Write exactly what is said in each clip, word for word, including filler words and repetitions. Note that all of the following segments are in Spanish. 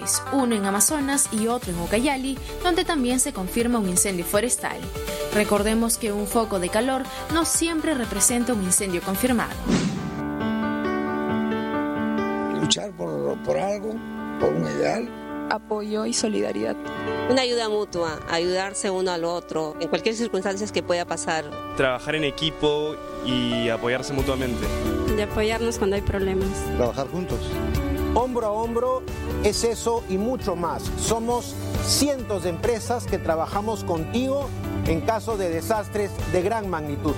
lugares, uno en Amazonas y otro en Ucayali, donde también se confirma un incendio forestal. Recordemos que un foco de calor no siempre representa un incendio confirmado. Luchar por, por algo, por un ideal. Apoyo y solidaridad. Una ayuda mutua, ayudarse uno al otro, en cualquier circunstancia que pueda pasar. Trabajar en equipo y apoyarse mutuamente. Y apoyarnos cuando hay problemas. Trabajar juntos. Hombro a hombro es eso y mucho más. Somos cientos de empresas que trabajamos contigo en caso de desastres de gran magnitud.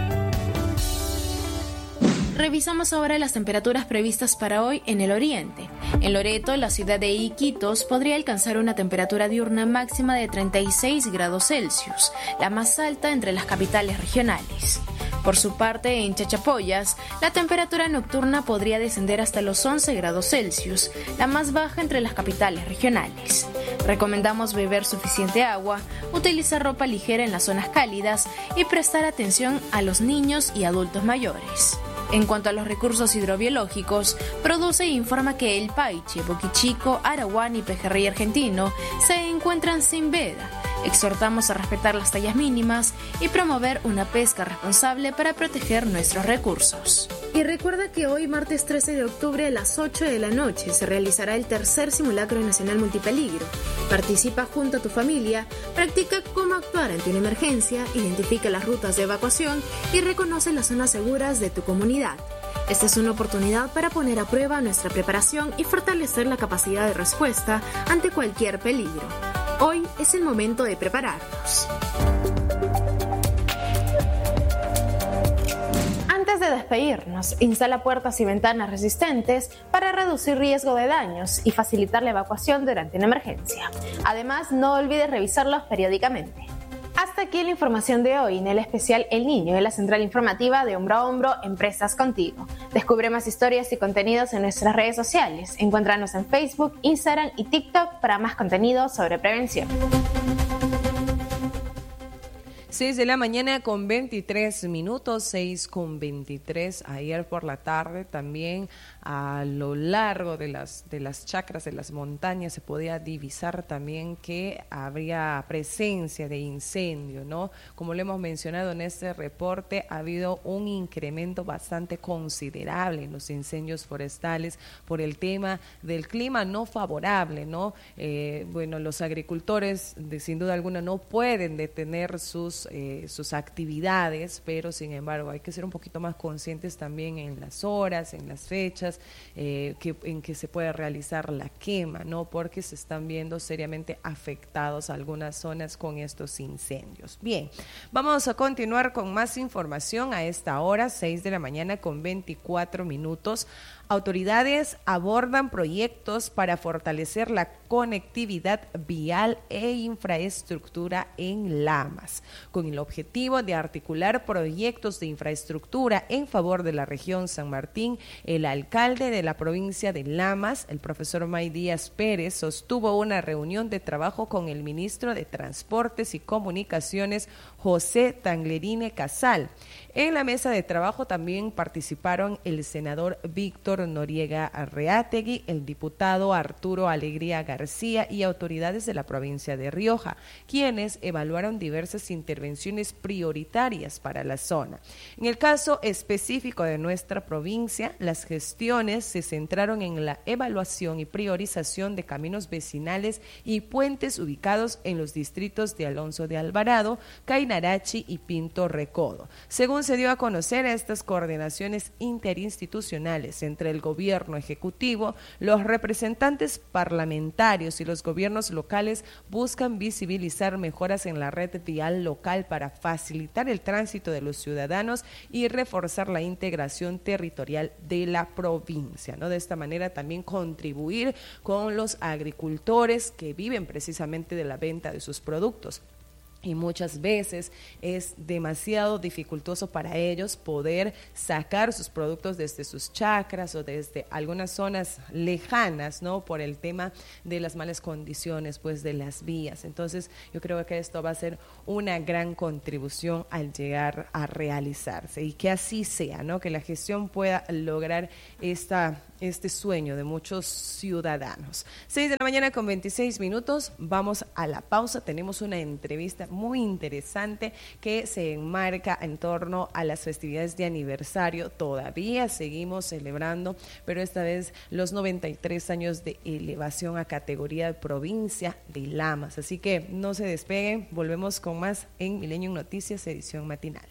Revisamos ahora las temperaturas previstas para hoy en el oriente. En Loreto, la ciudad de Iquitos, podría alcanzar una temperatura diurna máxima de treinta y seis grados Celsius, la más alta entre las capitales regionales. Por su parte, en Chachapoyas, la temperatura nocturna podría descender hasta los once grados Celsius, la más baja entre las capitales regionales. Recomendamos beber suficiente agua, utilizar ropa ligera en las zonas cálidas y prestar atención a los niños y adultos mayores. En cuanto a los recursos hidrobiológicos, Produce e informa que el Paiche, Boquichico, Arahuán y Pejerrey argentino se encuentran sin veda. Exhortamos a respetar las tallas mínimas y promover una pesca responsable para proteger nuestros recursos. Y recuerda que hoy, martes trece de octubre, a las ocho de la noche, se realizará el tercer simulacro nacional multipeligro. Participa junto a tu familia, practica cómo actuar ante una emergencia, identifica las rutas de evacuación y reconoce las zonas seguras de tu comunidad. Esta es una oportunidad para poner a prueba nuestra preparación y fortalecer la capacidad de respuesta ante cualquier peligro. Hoy es el momento de prepararnos. Antes de despedirnos, instala puertas y ventanas resistentes para reducir riesgo de daños y facilitar la evacuación durante una emergencia. Además, no olvides revisarlos periódicamente. Hasta aquí la información de hoy en el especial El Niño de la Central Informativa de Hombro a Hombro, Empresas Contigo. Descubre más historias y contenidos en nuestras redes sociales. Encuéntranos en Facebook, Instagram y TikTok para más contenido sobre prevención. seis de la mañana con veintitrés minutos, seis con veintitrés. Ayer por la tarde también a lo largo de las, de las chacras, de las montañas, se podía divisar también que habría presencia de incendio, ¿no? Como lo hemos mencionado en este reporte, ha habido un incremento bastante considerable en los incendios forestales por el tema del clima no favorable, ¿no? Eh, bueno, los agricultores de, sin duda alguna no pueden detener sus Eh, sus actividades, pero sin embargo hay que ser un poquito más conscientes también en las horas, en las fechas eh, que, en que se puede realizar la quema, ¿no? Porque se están viendo seriamente afectados algunas zonas con estos incendios. Bien, vamos a continuar con más información a esta hora, seis de la mañana con veinticuatro minutos. Autoridades abordan proyectos para fortalecer la conectividad vial e infraestructura en Lamas, con el objetivo de articular proyectos de infraestructura en favor de la región San Martín. El alcalde de la provincia de Lamas, el profesor May Díaz Pérez, sostuvo una reunión de trabajo con el ministro de Transportes y Comunicaciones, José Tanglerine Casal. En la mesa de trabajo también participaron el senador Víctor Noriega Arreategui, el diputado Arturo Alegría García y autoridades de la provincia de Rioja, quienes evaluaron diversas intervenciones prioritarias para la zona. En el caso específico de nuestra provincia, las gestiones se centraron en la evaluación y priorización de caminos vecinales y puentes ubicados en los distritos de Alonso de Alvarado, Cainarachi y Pinto Recodo. Según se dio a conocer, estas coordinaciones interinstitucionales entre el gobierno ejecutivo, los representantes parlamentarios y los gobiernos locales buscan visibilizar mejoras en la red vial local para facilitar el tránsito de los ciudadanos y reforzar la integración territorial de la provincia, ¿no? De esta manera también contribuir con los agricultores que viven precisamente de la venta de sus productos. Y muchas veces es demasiado dificultoso para ellos poder sacar sus productos desde sus chacras o desde algunas zonas lejanas, ¿no? Por el tema de las malas condiciones, pues, de las vías. Entonces, yo creo que esto va a ser una gran contribución al llegar a realizarse y que así sea, ¿no? Que la gestión pueda lograr esta este sueño de muchos ciudadanos. seis de la mañana con veintiséis minutos, vamos a la pausa. Tenemos una entrevista muy interesante que se enmarca en torno a las festividades de aniversario. Todavía seguimos celebrando, pero esta vez los noventa y tres años de elevación a categoría de provincia de Lamas. Así que no se despeguen, volvemos con más en Millennium Noticias, edición matinal.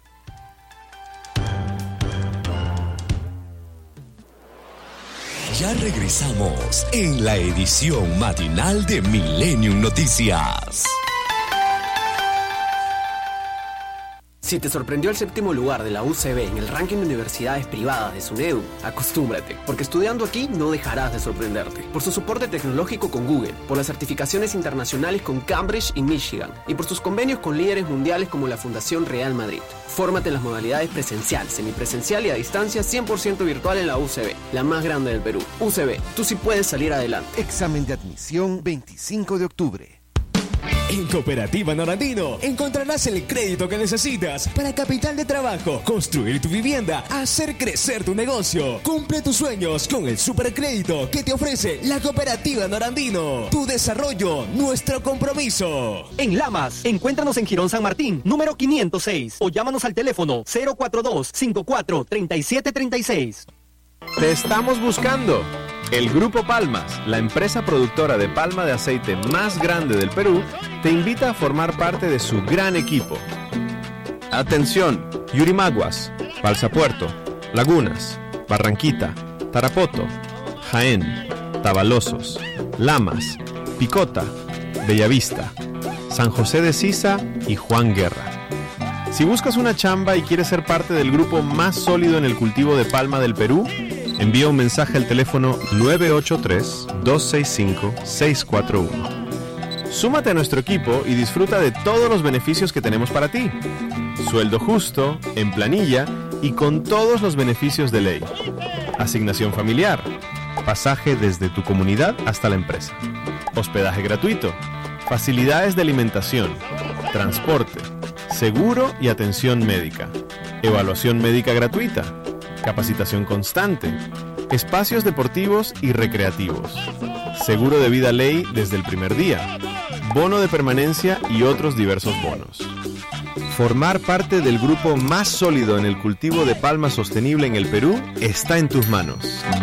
Ya regresamos en la edición matinal de Millennium Noticias. Si te sorprendió el séptimo lugar de la U C B en el ranking de universidades privadas de SUNEDU, acostúmbrate, porque estudiando aquí no dejarás de sorprenderte. Por su soporte tecnológico con Google, por las certificaciones internacionales con Cambridge y Michigan, y por sus convenios con líderes mundiales como la Fundación Real Madrid. Fórmate en las modalidades presencial, semipresencial y a distancia cien por ciento virtual en la U C B, la más grande del Perú. U C B, tú sí puedes salir adelante. Examen de admisión veinticinco de octubre. En Cooperativa Norandino encontrarás el crédito que necesitas para capital de trabajo, construir tu vivienda, hacer crecer tu negocio. Cumple tus sueños con el supercrédito que te ofrece la Cooperativa Norandino. Tu desarrollo, nuestro compromiso. En Lamas, encuéntranos en Girón San Martín, número quinientos seis, o llámanos al teléfono cero cuatro dos, cinco cuatro, tres siete tres seis. Te estamos buscando. El Grupo Palmas, la empresa productora de palma de aceite más grande del Perú, te invita a formar parte de su gran equipo. Atención, Yurimaguas, Balsa Puerto, Lagunas, Barranquita, Tarapoto, Jaén, Tabalosos, Lamas, Picota, Bellavista, San José de Sisa y Juan Guerra. Si buscas una chamba y quieres ser parte del grupo más sólido en el cultivo de palma del Perú, envía un mensaje al teléfono nueve ocho tres, dos seis cinco, seis cuatro uno. Súmate a nuestro equipo y disfruta de todos los beneficios que tenemos para ti. Sueldo justo, en planilla y con todos los beneficios de ley. Asignación familiar, pasaje desde tu comunidad hasta la empresa. Hospedaje gratuito, facilidades de alimentación, transporte, seguro y atención médica. Evaluación médica gratuita. Capacitación constante, espacios deportivos y recreativos, seguro de vida ley desde el primer día, bono de permanencia y otros diversos bonos. Formar parte del grupo más sólido en el cultivo de palma sostenible en el Perú está en tus manos.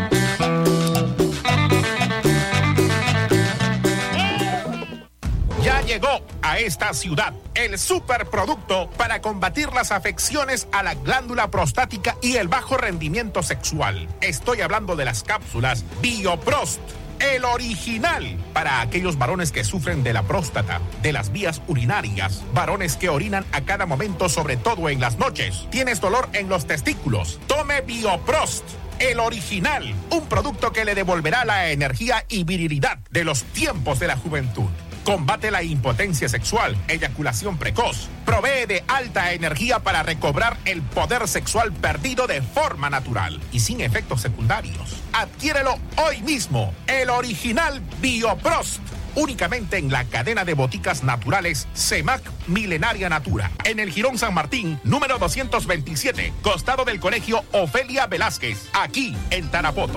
Ya llegó a esta ciudad el superproducto para combatir las afecciones a la glándula prostática y el bajo rendimiento sexual. Estoy hablando de las cápsulas Bioprost, el original para aquellos varones que sufren de la próstata, de las vías urinarias, varones que orinan a cada momento, sobre todo en las noches. ¿Tienes dolor en los testículos? Tome Bioprost. El original, un producto que le devolverá la energía y virilidad de los tiempos de la juventud. Combate la impotencia sexual, eyaculación precoz. Provee de alta energía para recobrar el poder sexual perdido de forma natural y sin efectos secundarios. Adquiérelo hoy mismo. El original Bioprost. Únicamente en la cadena de boticas naturales CEMAC Milenaria Natura. En el Girón San Martín, número doscientos veintisiete, costado del Colegio Ofelia Velázquez, aquí en Tarapoto.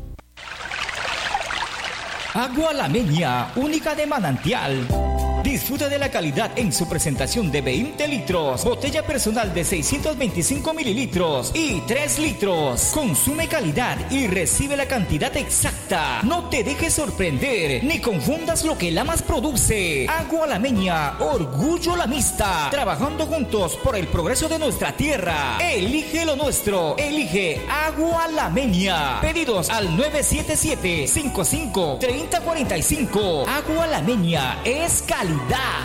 Agua La Meña, única de manantial. Disfruta de la calidad en su presentación de veinte litros, botella personal de seiscientos veinticinco mililitros y tres litros. Consume calidad y recibe la cantidad exacta. No te dejes sorprender ni confundas lo que Lamas produce. Agua La Meña, orgullo lamista. Trabajando juntos por el progreso de nuestra tierra. Elige lo nuestro. Elige Agua La Meña. Pedidos al nueve siete siete, cinco cinco, tres cero cuatro cinco. Agua La Meña es calidad.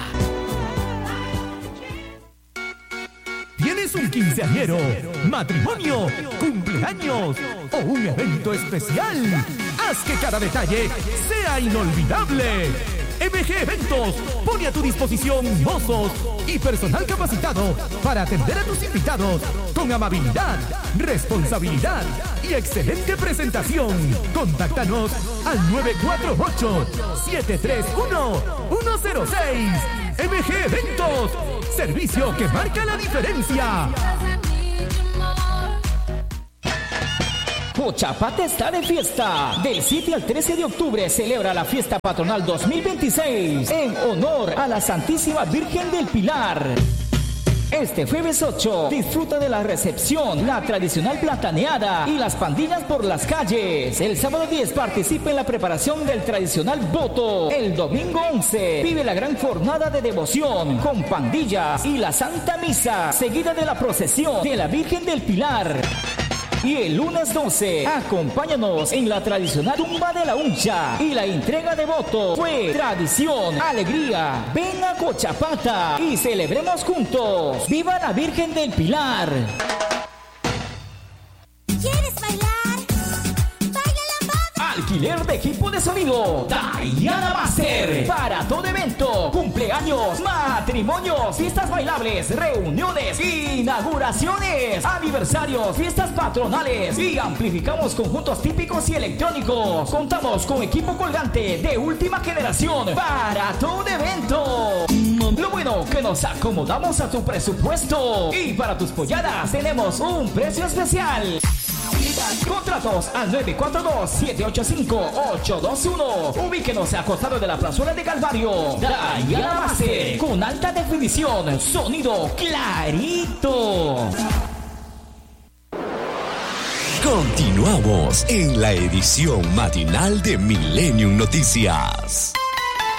¿Tienes un quinceañero, matrimonio, cumpleaños o un evento especial? Haz que cada detalle sea inolvidable. M G Eventos pone a tu disposición mozos y personal capacitado para atender a tus invitados con amabilidad, responsabilidad y excelente presentación. Contáctanos al nueve cuatro ocho, siete tres uno, uno cero seis. M G Eventos, servicio que marca la diferencia. Cochapata está de fiesta. Del siete al trece de octubre celebra la fiesta patronal dos mil veintiséis en honor a la Santísima Virgen del Pilar. Este jueves ocho, disfruta de la recepción, la tradicional plataneada y las pandillas por las calles. El sábado diez, participa en la preparación del tradicional voto. El domingo once, vive la gran jornada de devoción con pandillas y la Santa Misa, seguida de la procesión de la Virgen del Pilar. Y el lunes doce, acompáñanos en la tradicional tumba de la Uncha y la entrega de votos. Fue tradición, alegría. Ven a Cochapata y celebremos juntos. ¡Viva la Virgen del Pilar! ¿Quieres bailar? ¡Baila lambada! Alquiler de equipo de sonido Diana Master. Para todo evento, cumpleaños, matrimonios, fiestas bailables, reuniones, inauguraciones, aniversarios, fiestas patronales y amplificamos conjuntos típicos y electrónicos. Contamos con equipo colgante de última generación para todo evento. Lo bueno que nos acomodamos a tu presupuesto y para tus polladas tenemos un precio especial. Contratos al nueve cuatro dos, siete ocho cinco, ocho dos uno. Ubíquenos a costado de la plazuela de Calvario. Diana Master, con alta definición, sonido clarito. Continuamos en la edición matinal de Millennium Noticias.